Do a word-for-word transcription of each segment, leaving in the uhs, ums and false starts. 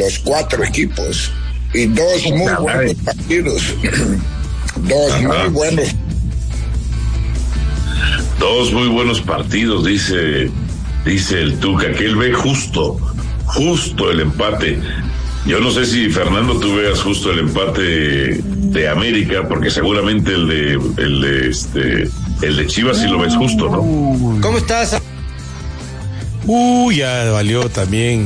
los cuatro equipos y dos muy buenos partidos. Dos Ajá. muy buenos. Dos muy buenos partidos, dice, dice el Tuca, que él ve justo, justo el empate. Yo no sé si, Fernando, tú veas justo el empate de América, porque seguramente el de, el de este, el de Chivas sí lo ves justo, ¿no? ¿Cómo estás? Uy, ya valió también.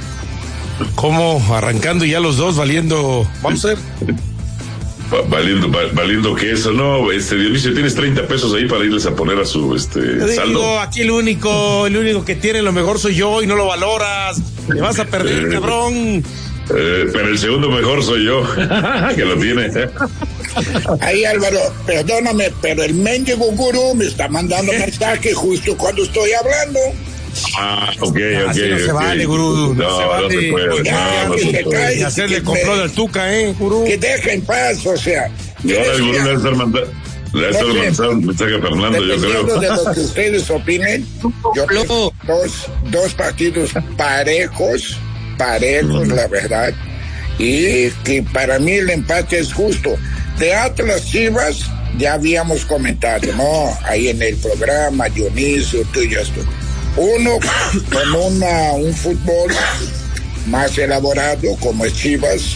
¿Cómo? Arrancando ya los dos, valiendo. Vamos a ver. Valiendo, valiendo que eso, no, este Dionisio, tienes treinta pesos ahí para irles a poner a su este Yo digo, saldo. Aquí el único, el único que tiene lo mejor soy yo y no lo valoras. Te vas a perder, eh, cabrón. Eh, pero el segundo mejor soy yo, que lo tiene. Ahí, Álvaro, perdóname, pero el mendigo gurú me está mandando mensaje justo cuando estoy hablando. Ah, ok, ok. Así no okay. se vale, gurú. No, no se vale. No se puede. Ya, no, que no se se puede. cae, Y hacerle que compró me, del Tuca, ¿eh, gurú? Que deje en paz, o sea. Y ahora el gurú le va a estar mandando, le va a estar mandando un mensaje a Fernando, yo creo. De lo que ustedes opinen, yo creo dos, dos partidos parejos, parejos, mm. la verdad. Y que para mí el empate es justo. De Atlas Chivas, ya habíamos comentado, ¿no? Ahí en el programa, Dionisio, tú y yo estoy. Uno con una, un fútbol más elaborado, como es Chivas,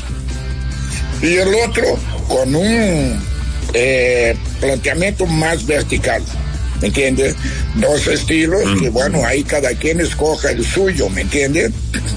y el otro con un eh, planteamiento más vertical, ¿me entiendes? Dos estilos que, bueno, ahí cada quien escoja el suyo, ¿me entiendes?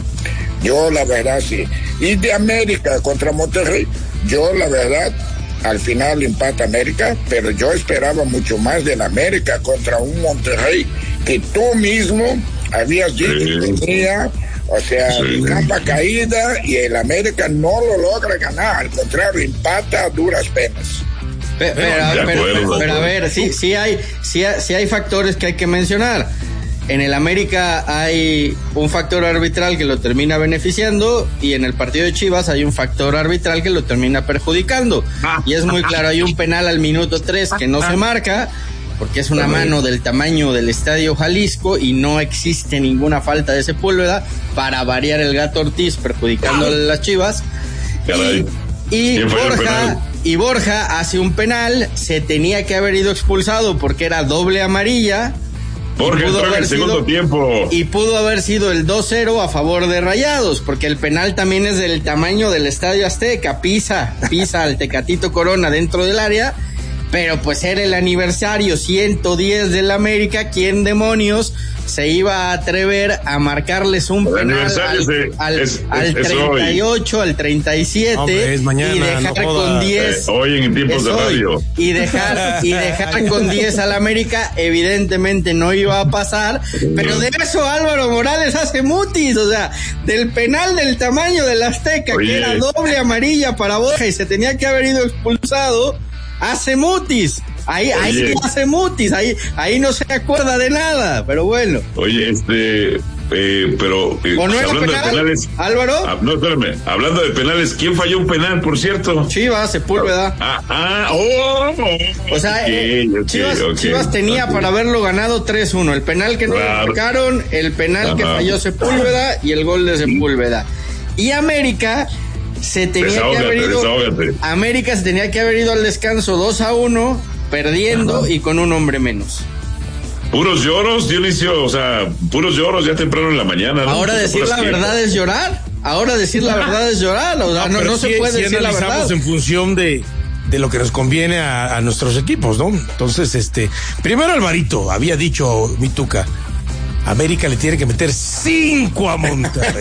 Yo, la verdad, sí. Y de América contra Monterrey, yo, la verdad, al final empata América, pero yo esperaba mucho más del América contra un Monterrey que tú mismo habías dicho que tenía, o sea, sí. capa caída, y el América no lo logra ganar, al contrario, empata a duras penas. Pero, pero, pero, pero, pero a ver, sí, sí hay, sí, sí hay factores que hay que mencionar. En el América hay un factor arbitral que lo termina beneficiando, y en el partido de Chivas hay un factor arbitral que lo termina perjudicando. Y es muy claro, hay un penal al minuto tres que no se marca, porque es una mano del tamaño del Estadio Jalisco y no existe ninguna falta de Sepúlveda, para variar el Gato Ortiz perjudicando a las Chivas. Caray. Y, y Borja... Y Borja hace un penal, se tenía que haber ido expulsado porque era doble amarilla. Porque entró en el segundo sido, tiempo. Y pudo haber sido el dos cero a favor de Rayados, porque el penal también es del tamaño del Estadio Azteca, pisa, pisa al Tecatito Corona dentro del área, pero pues era el aniversario ciento diez del América, ¿quién demonios se iba a atrever a marcarles un el penal al, de, al, es, al es, treinta y ocho, al treinta y siete, hombre, es mañana, y dejar no con diez, eh, hoy en tiempos de radio, y dejar, y dejar con diez al América? Evidentemente no iba a pasar, pero de eso Álvaro Morales hace mutis, o sea, del penal del tamaño del Azteca, Oye. que era doble amarilla para Borja y se tenía que haber ido expulsado, hace mutis. Ahí, Oye. ahí hace mutis, ahí, ahí no se acuerda de nada, pero bueno. Oye, este, eh, pero eh, ¿O no era hablando penal, de penales, Álvaro? Ah, no, espérame, hablando de penales, ¿quién falló un penal, por cierto? Chivas, Sepúlveda. Ah, ah, oh, oh, o sea, okay, okay, Chivas, okay, Chivas tenía okay. para haberlo ganado tres uno, el penal que no claro. le marcaron, el penal Ajá. que falló Sepúlveda y el gol de Sepúlveda. Y América se tenía desahógate, que haber ido, desahógate. América se tenía que haber ido al descanso dos a uno, perdiendo Ajá. y con un hombre menos. Puros lloros, Dionisio, o sea, puros lloros ya temprano en la mañana, ¿no? Ahora decir la tiempo. verdad es llorar, ahora decir la verdad es llorar, o sea, no, no, no se sí, puede sí decir la verdad. En función de, de lo que nos conviene a, a nuestros equipos, ¿no? Entonces, este, primero Alvarito había dicho, mi Tuca, América le tiene que meter cinco a Monterrey.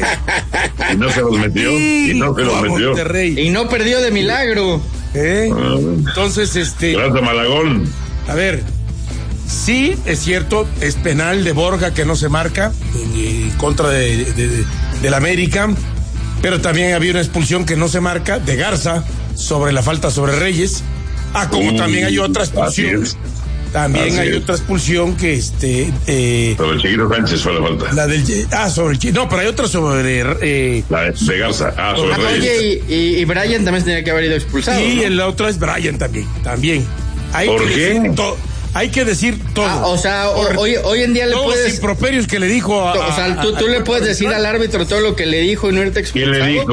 Y no se los metió, y no se los metió. Monterrey. Y no perdió de milagro. ¿Eh? Ah, Entonces, este. Gracias, Malagón. A ver, sí, es cierto, es penal de Borja que no se marca en, en contra de, de, de, de la América, pero también había una expulsión que no se marca de Garza sobre la falta sobre Reyes. Ah, como uh, también hay otra expulsión. También así hay es. otra expulsión que este eh, sobre el Chiquito Sánchez fue la falta. La del ah sobre el Chiquito, no, pero hay otra sobre eh, la de Garza. Ah, sobre ah, Oye, y, y, y Brian también tenía que haber ido expulsado. Y ¿no? la otra es Brian también, también. Hay ¿Por que qué? Decir to, hay que decir todo. Ah, o sea, o, hoy, hoy en día le todos puedes los improperios que le dijo a, o sea, tú, tú a, le puedes decir al árbitro todo lo que le dijo y no irte expulsado. ¿Quién le dijo?